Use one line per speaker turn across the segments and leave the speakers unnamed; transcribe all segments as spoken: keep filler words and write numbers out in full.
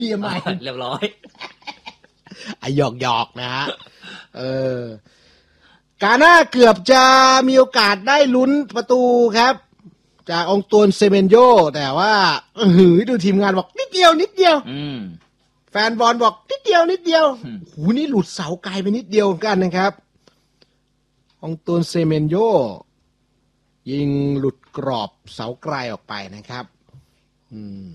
เยี่ยมไหม
เรียบร้อย
ไอหยอกหยอกนะฮะเออกาน่าเกือบจะมีโอกาสได้ลุ้นประตูครับจากองตวนเซเมนโยแต่ว่าหือดูทีมงานบอกนิดเดียวนิดเดียวแฟนบอลบอกนิดเดียวนิดเดียวหูนี่หลุดเสาไกลไปนิดเดียวกันนะครับองตวนเซเมนโยยิงหลุดกรอบเสาไกลออกไปนะครับอืม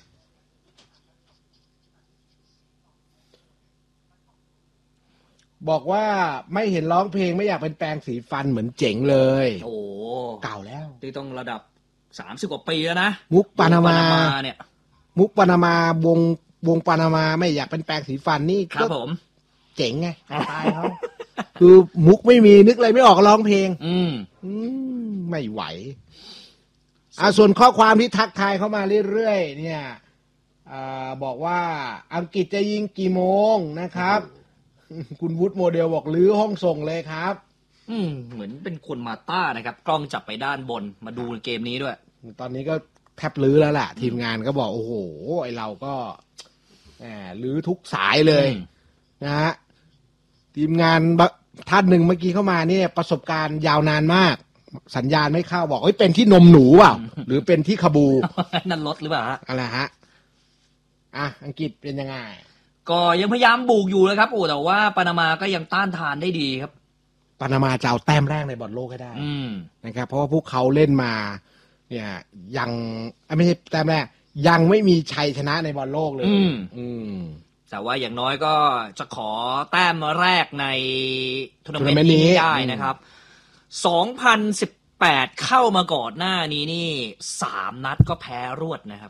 บอกว่าไม่เห็นร้องเพลงไม่อยากเป็นแปรงสีฟันเหมือนเจ๋งเลย
โอ้
เก่าแล้ว
ที่ต้องระดับสามสิบกว่าปีแล้วนะ
มุกปานามาเนี่ยมุกปานามาวงวงปานามาไม่อยากเป็นแปรงสีฟันนี่
ครับผม
เจ๋งไงตายเขาคือมุกไม่มีนึกอะไรไม่ออกร้องเพลงอืมอืมไม่ไหวอ่าส่วนข้อความที่ทักทายเข้ามาเรื่อยๆเนี่ยอ่าบอกว่าอังกฤษจะยิงกี่โมงนะครับคุณวุฒิโมเดลบอกลื้อห้องส่งเลยครับ
อืมเหมือนเป็นคนมาต้านะครับกล้องจับไปด้านบนมาดูเกมนี้ด้วย
ตอนนี้ก็แทบลื้อแล้วล่ะทีมงานก็บอกโอ้โหไอเราก็แหมลื้อทุกสายเลยนะฮะทีมงานท่านหนึ่งเมื่อกี้เข้ามาเนี่ยประสบการณ์ยาวนานมากสัญญาณไม่เข้าบอกเฮ้ยเป็นที่นมหนูเปล่าหรือเป็นที่ขบู
นั่นรถหรือเปล่าฮะ
อะไรฮะอ่ะอังกฤษเป็นยังไง
ก็ยังพยายามบุกอยู่นะครับโอ้แต่ว่าปานามาก็ยังต้านทานได้ดีครับ
ปานามาจะเอาแต้มแรกในบอลโลกให้ได้นะครับเพราะว่าพวกเขาเล่นมาเนี่ยยังไม่ใช่แต้มแรกยังไม่มีชัยชนะในบอลโลกเลยอืม
แต่ว่าอย่างน้อยก็จะขอแต้มแรกในทัวร์นาเมนต์นี้ได้นะครับสองพันสิบแปดเข้ามาก่อนหน้านี้นี่สามนัดก็แพ้รวดนะครับ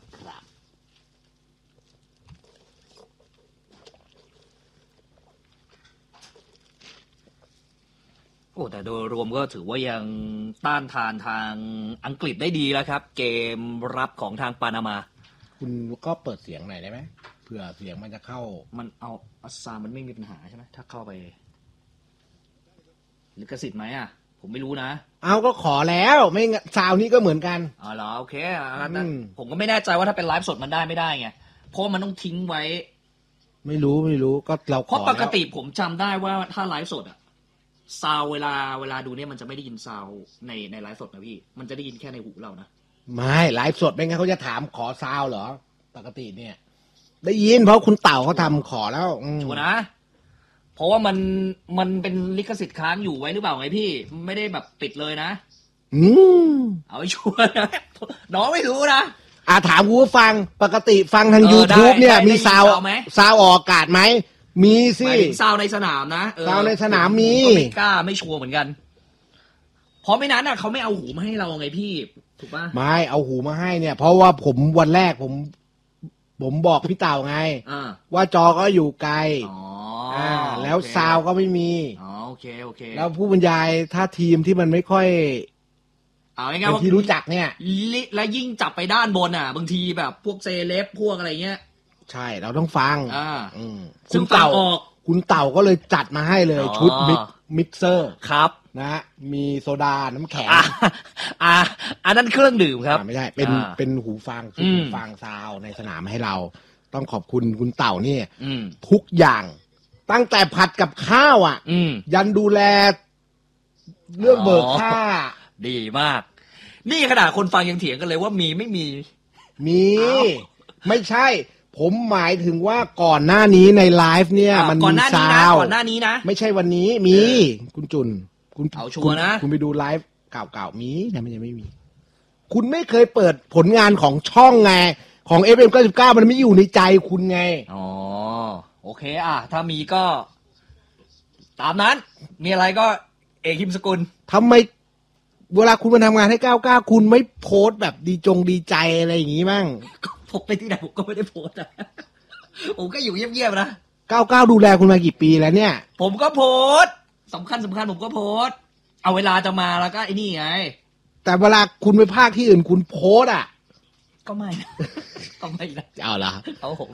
โอ้แต่โดยรวมก็ถือว่ายังต้านทานทางอังกฤษได้ดีแล้วครับเกมรับของทางปานามา
คุณก็เปิดเสียงหน่อยได้ไหมเผื่อเสียงมันจะเข้า
มันเอาอัสซามันไม่มีปัญหาใช่ไหมถ้าเข้าไปลิขสิทธิ์ไหมอ่ะผมไม่รู้นะ
เอาก็ขอแล้วไม่ซาวนี้ก็เหมือนกัน
อ๋อเหรอโอเคนั้นผมก็ไม่แน่ใจว่าถ้าเป็นไลฟ์สดมันได้ไม่ได้ไงเพราะมันต้องทิ้งไว้
ไม่รู้ไม่รู้ก็เราขอ
เพราะปกติผมจำได้ว่าถ้าไลฟ์สดอ่ะซาวเวลาเวลาดูเนี่ยมันจะไม่ได้ยินซาวในในไลฟ์สดนะพี่มันจะได้ยินแค่ในหูเรานะ
ไม่ไลฟ์สดไม่งั้นเขาจะถามขอซาวเหรอปกติเนี่ยได้ยินเพราะคุณเต่าเขาทำขอแล้ว
ชัวร์นะเพราะว่ามันมันเป็นลิขสิทธิ์ค้างอยู่ไว้หรือเปล่าไงพี่ไม่ได้แบบปิดเลยนะ
อืม
เอาชัวร์นะน้องไม่รู้นะ
อ่าถามกูฟังปกติฟังทาง YouTube เนี่ยมีซาวซาวออกอากาศไหมมีสิ
ซาวในสนามนะ
ซาวในสนามมี
ก็ไม่กล้าไม่ชัวร์เหมือนกันเพราะไม่นั้นน่ะเขาไม่เอาหูมาให้เราไงพี่ถูกป่ะ
ไม่เอาหูมาให้เนี่ยเพราะว่าผมวันแรกผมผมบอกพี่เต่าไงว่าจอก็อยู่ไกลอ๋อแล้วซาวก็ไม่มี
อ๋อโอเคโอเค
แล้วผู้บรรยายถ้าทีมที่มันไม่ค่อย
เอาง่ายๆว่า
ที่รู้จักเนี่ย
และยิ่งจับไปด้านบนอ่ะบางทีแบบพวกเซเลบพวกอะไรเงี้ย
ใช่เราต้องฟัง
อ่า
คุณเต่าคุณเต่าก็เลยจัดมาให้เลยชุดมิกมิกเซอร์
ครับ
นะมีโซดาน้ำแข็ง
อ่าอันนั้นเครื่องดื่มครับ
ไม่ใช่เป็นเป็นหูฟังหูฟังซาวในสนามให้เราต้องขอบคุณคุณเต่านี่ทุกอย่างตั้งแต่ผัดกับข้าวอ่ะยันดูแลเรื่องเบิกค่า
ดีมากนี่ขนาดคนฟังยังเถียงกันเลยว่ามีไม่มี
มีไม่ใช่ผมหมายถึงว่าก่อนหน้านี้ในไลฟ์เนี่ยมันมีซาว
ก่อนหน้านี้นะ
ไม่ใช่วันนี้มีคุณจุนคุณ
เอาชัวร์นะ
คุณไปดูไลฟ์เก่าๆมีแต่มันยังไม่มีคุณไม่เคยเปิดผลงานของช่องไงของ เอฟ เอ็ม เก้าสิบเก้ามันไม่อยู่ในใจคุณไง
อ๋อโอเคอ่ะถ้ามีก็ตามนั้นมีอะไรก็เอกหิมสกุล
ทำไมเวลาคุณมาทำงานให้เก้าสิบเก้าคุณไม่โพสต์แบบดีจงดีใจอะไรอย่างงี้มั่ง
ผมไปที่ไหนผมก็ไม่ได้โพสต์นะผมก็อยู่เงียบๆนะ
เก้าสิบเก้าดูแลคุณมากี่ปีแล้วเนี่ย
ผมก็โพสต์สำคัญสำคัญผมก็โพสต์เอาเวลาจะมาแล้วก็ไอ้นี่ไง
แต่เวลาคุณไปภาคที่อื่นคุณโพสต์อ่ะ
ก็ไม่ก็ไม่นะ
เอาละ
เอาผม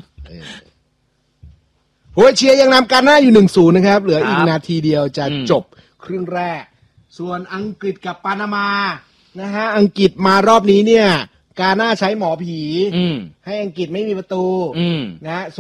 โอ้ยเชียร์ยังนำการหน้าอยู่ หนึ่งศูนย์ นะครับเหลืออีกนาทีเดียวจะจบครึ่งแรกส่วนอังกฤษกับปานามานะฮะอังกฤษมารอบนี้เนี่ยกาน่าใช้หมอผี
อืม
ให้อังกฤษไม่มีประตู
อืม
นะ